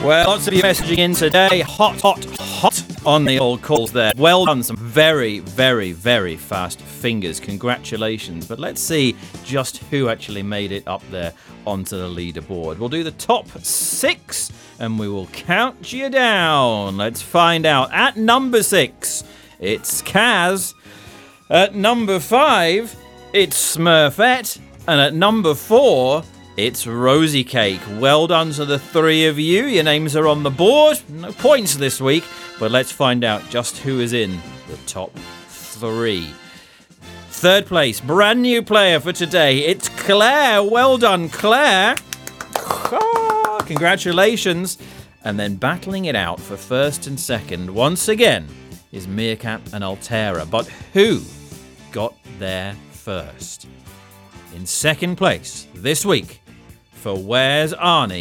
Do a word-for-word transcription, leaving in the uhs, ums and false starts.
Well, lots of you messaging in today. Hot, hot, hot on the old calls there. Well done. Some very, very, very fast fingers. Congratulations. But let's see just who actually made it up there onto the leaderboard. We'll do the top six and we will count you down. Let's find out. At number six, it's Kaz. At number five, it's Smurfette. And at number four, it's Rosie Cake. Well done to the three of you. Your names are on the board. No points this week, but let's find out just who is in the top three. Third place, brand new player for today. It's Claire. Well done, Claire. Oh, congratulations. And then battling it out for first and second once again is Meerkat and Altera. But who got there first? In second place this week for Where's Arnie?